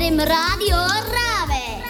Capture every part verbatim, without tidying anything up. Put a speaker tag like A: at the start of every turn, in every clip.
A: Radio Rave.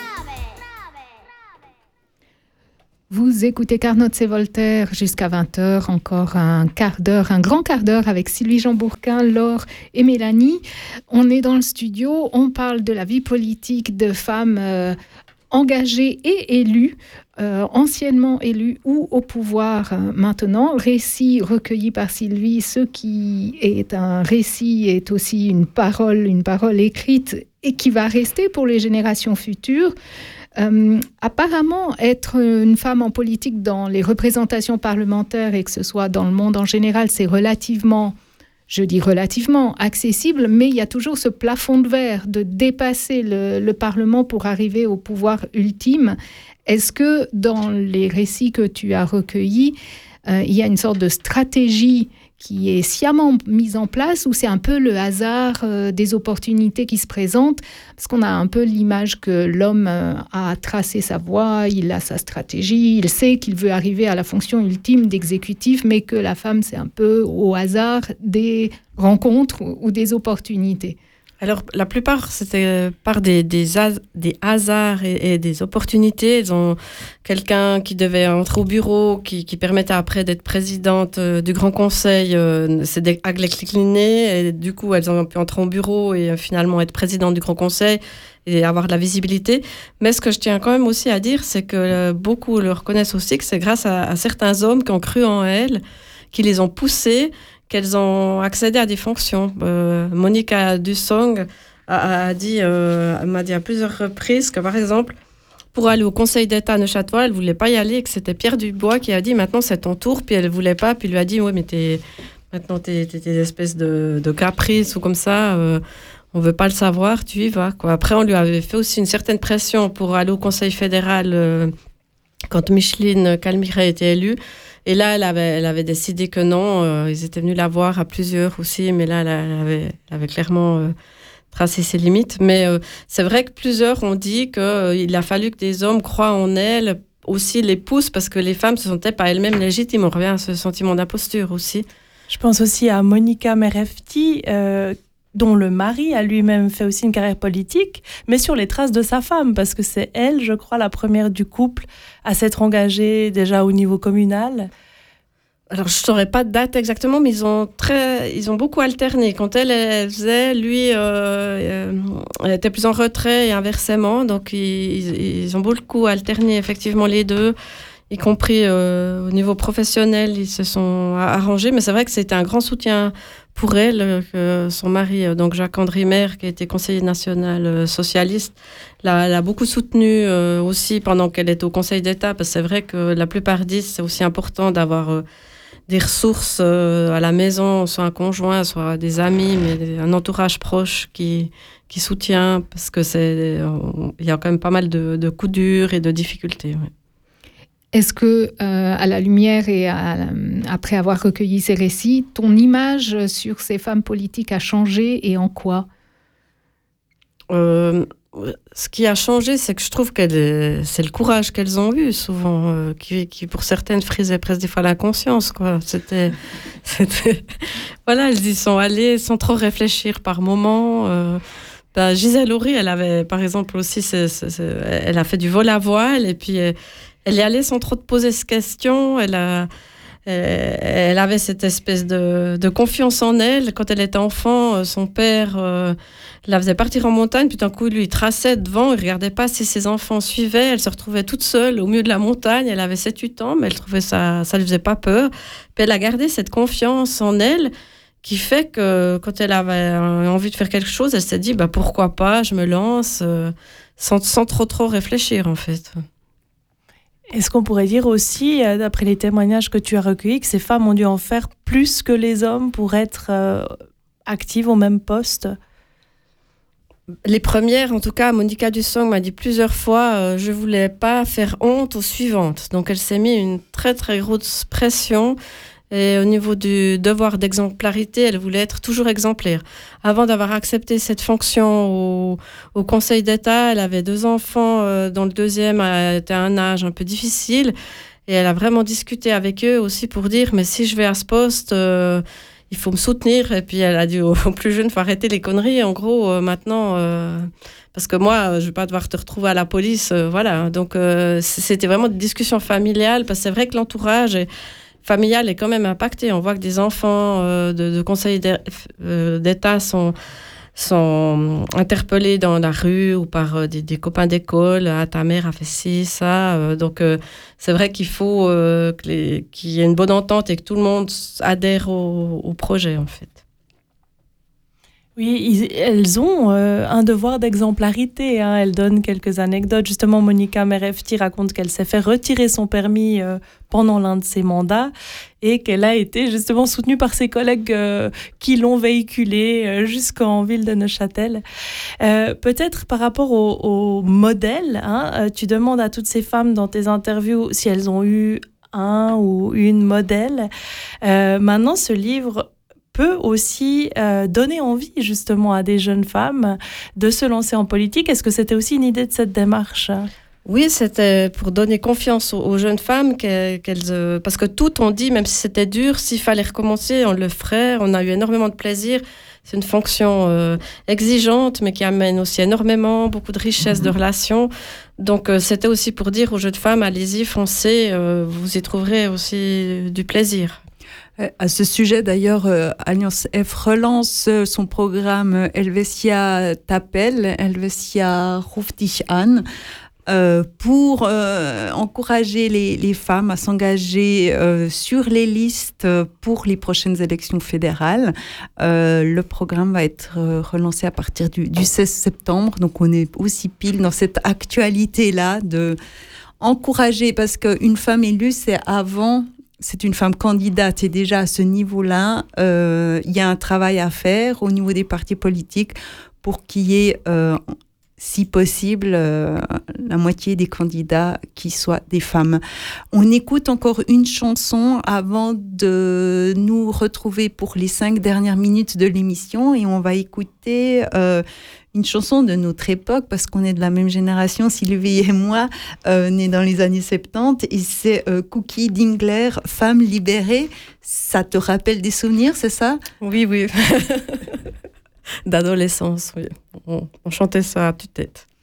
B: Vous écoutez Carnot et Voltaire jusqu'à vingt heures, encore un quart d'heure, un grand quart d'heure avec Sylvie Jean-Bourquin, Laure et Mélanie. On est dans le studio, on parle de la vie politique de femmes euh, engagées et élues, euh, anciennement élues ou au pouvoir euh, maintenant. Récit recueilli par Sylvie, ce qui est un récit est aussi une parole, une parole écrite et qui va rester pour les générations futures. Euh, apparemment, être une femme en politique dans les représentations parlementaires et que ce soit dans le monde en général, c'est relativement, je dis relativement, accessible, mais il y a toujours ce plafond de verre de dépasser le, le Parlement pour arriver au pouvoir ultime. Est-ce que dans les récits que tu as recueillis, euh, il y a une sorte de stratégie qui est sciemment mise en place ou c'est un peu le hasard euh, des opportunités qui se présentent? Parce qu'on a un peu l'image que l'homme euh, a tracé sa voie, il a sa stratégie, il sait qu'il veut arriver à la fonction ultime d'exécutif, mais que la femme, c'est un peu au hasard des rencontres ou, ou des opportunités.
C: Alors, la plupart, c'était par des, des, has- des hasards et, et des opportunités. Ils ont quelqu'un qui devait entrer au bureau, qui, qui permettait après d'être présidente euh, du Grand Conseil, euh, c'est des décliné, et du coup, elles ont pu entrer au bureau et euh, finalement être présidente du Grand Conseil et avoir de la visibilité. Mais ce que je tiens quand même aussi à dire, c'est que euh, beaucoup le reconnaissent aussi que c'est grâce à, à certains hommes qui ont cru en elles, qui les ont poussées, qu'elles ont accédé à des fonctions. Euh, Monica Dussong a, a dit, euh, m'a dit à plusieurs reprises que, par exemple, pour aller au Conseil d'État à Neuchâtel, elle ne voulait pas y aller et que c'était Pierre Dubois qui a dit « Maintenant, c'est ton tour ». Puis elle ne voulait pas. Puis il lui a dit « Oui, mais t'es, maintenant, tu es des espèces de, de caprices ou comme ça. Euh, on ne veut pas le savoir, tu y vas. » Quoi. Après, on lui avait fait aussi une certaine pression pour aller au Conseil fédéral euh, quand Micheline Calmiret était élue. Et là, elle avait, elle avait décidé que non. Euh, ils étaient venus la voir à plusieurs aussi, mais là, elle avait, elle avait clairement euh, tracé ses limites. Mais euh, c'est vrai que plusieurs ont dit qu'il euh, a fallu que des hommes croient en elle, aussi les poussent, parce que les femmes ne se sentaient pas elles-mêmes légitimes. On revient à ce sentiment d'imposture aussi.
D: Je pense aussi à Monica Merefti, euh, dont le mari a lui-même fait aussi une carrière politique, mais sur les traces de sa femme, parce que c'est elle, je crois, la première du couple à s'être engagée déjà au niveau communal.
C: Alors, je ne saurais pas de date exactement, mais ils ont, très, ils ont beaucoup alterné. Quand elle, elle faisait, lui, euh, euh, elle était plus en retrait et inversement. Donc, ils, ils ont beaucoup alterné, effectivement, les deux, y compris euh, au niveau professionnel. Ils se sont arrangés. Mais c'est vrai que c'était un grand soutien pour elle, que son mari, donc Jacques-André Maire, qui a été conseiller national socialiste, l'a, l'a beaucoup soutenue euh, aussi pendant qu'elle était au Conseil d'État. Parce que c'est vrai que la plupart disent que c'est aussi important d'avoir Euh, des ressources euh, à la maison, soit un conjoint, soit des amis, mais un entourage proche qui, qui soutient, parce que c'est, il y a quand même pas mal de, de coups durs et de difficultés. Ouais.
B: Est-ce que, euh, à la lumière et à, après avoir recueilli ces récits, ton image sur ces femmes politiques a changé et en quoi ?
C: euh, Ce qui a changé, c'est que je trouve que c'est le courage qu'elles ont eu, souvent, euh, qui, qui, pour certaines, frisait presque des fois l'inconscience, quoi. C'était, c'était... Voilà, elles y sont allées sans trop réfléchir par moment. Euh, ben, Gisèle Houry, elle avait, par exemple, aussi, c'est, c'est, c'est, elle a fait du vol à voile, et puis elle, elle y allait sans trop te poser cette question. Elle a... Elle avait cette espèce de, de confiance en elle. Quand elle était enfant, son père euh, la faisait partir en montagne, puis d'un coup, lui, il traçait devant, il ne regardait pas si ses enfants suivaient. Elle se retrouvait toute seule au milieu de la montagne. Elle avait sept huit ans, mais elle trouvait ça, ça ne lui faisait pas peur. Puis elle a gardé cette confiance en elle qui fait que quand elle avait envie de faire quelque chose, elle s'est dit bah, pourquoi pas, je me lance, euh, sans, sans trop, trop réfléchir, en fait.
D: Est-ce qu'on pourrait dire aussi, d'après les témoignages que tu as recueillis, que ces femmes ont dû en faire plus que les hommes pour être euh, actives au même poste ?
C: Les premières, en tout cas, Monica Dussong m'a dit plusieurs fois euh, je voulais pas faire honte aux suivantes. Donc elle s'est mis une très très grosse pression. Et au niveau du devoir d'exemplarité, elle voulait être toujours exemplaire. Avant d'avoir accepté cette fonction au, au Conseil d'État, elle avait deux enfants, euh, dont le deuxième était à un âge un peu difficile. Et elle a vraiment discuté avec eux aussi pour dire, mais si je vais à ce poste, euh, il faut me soutenir. Et puis elle a dit aux, aux plus jeunes, faut arrêter les conneries. En gros, euh, maintenant, euh, parce que moi, je vais pas devoir te retrouver à la police, euh, voilà. Donc euh, c'était vraiment des discussions familiales, parce que c'est vrai que l'entourage est, familial est quand même impacté. On voit que des enfants euh, de, de conseils d'État sont sont interpellés dans la rue ou par euh, des, des copains d'école. Ah, ta mère a fait ci, ça. Euh, donc, euh, c'est vrai qu'il faut euh, que les, qu'il y ait une bonne entente et que tout le monde adhère au, au projet, en fait.
D: Oui, ils, elles ont euh, un devoir d'exemplarité. Hein. Elles donnent quelques anecdotes. Justement, Monica Merefti raconte qu'elle s'est fait retirer son permis euh, pendant l'un de ses mandats et qu'elle a été justement soutenue par ses collègues euh, qui l'ont véhiculée euh, jusqu'en ville de Neuchâtel. Euh, peut-être par rapport au, au modèle, hein, euh, tu demandes à toutes ces femmes dans tes interviews si elles ont eu un ou une modèle. Euh, maintenant, ce livre peut aussi euh, donner envie justement à des jeunes femmes de se lancer en politique. Est-ce que c'était aussi une idée de cette démarche ?
C: Oui, c'était pour donner confiance aux, aux jeunes femmes, qu'elles, qu'elles, euh, parce que tout on dit, même si c'était dur, s'il fallait recommencer, on le ferait. On a eu énormément de plaisir. C'est une fonction euh, exigeante, mais qui amène aussi énormément, beaucoup de richesse, mmh. de relations. Donc euh, c'était aussi pour dire aux jeunes femmes, allez-y, foncez, euh, vous y trouverez aussi du plaisir.
E: À ce sujet, d'ailleurs, euh, Alliance F relance son programme Helvetia t'appelle, Helvetia ruft dich an, euh, pour euh, encourager les, les femmes à s'engager euh, sur les listes pour les prochaines élections fédérales. Euh, le programme va être relancé à partir du, du seize septembre, donc on est aussi pile dans cette actualité-là de encourager, parce qu'une femme élue, c'est avant... C'est une femme candidate et déjà à ce niveau-là, euh, il y a un travail à faire au niveau des partis politiques pour qu'il y ait, euh, si possible, euh, la moitié des candidats qui soient des femmes. On écoute encore une chanson avant de nous retrouver pour les cinq dernières minutes de l'émission et on va écouter... Euh, une chanson de notre époque, parce qu'on est de la même génération, Sylvie et moi, euh, nés dans les années soixante-dix, et c'est euh, Cookie Dingler, Femme libérée. Ça te rappelle des souvenirs, c'est ça ?
C: Oui, oui. D'adolescence, oui. On, on chantait ça à tue-tête.